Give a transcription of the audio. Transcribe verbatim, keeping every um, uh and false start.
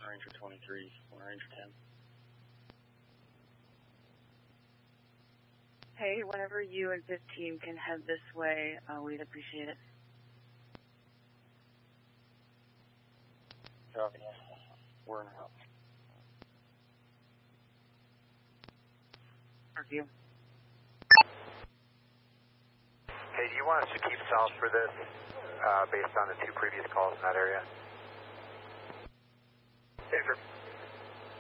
Ranger twenty-three, Ranger ten. Hey, whenever you and fifteen can head this way, uh, we'd appreciate it. Copy. We're in route. Thank you. Hey, do you want us to keep south for this, uh, based on the two previous calls in that area?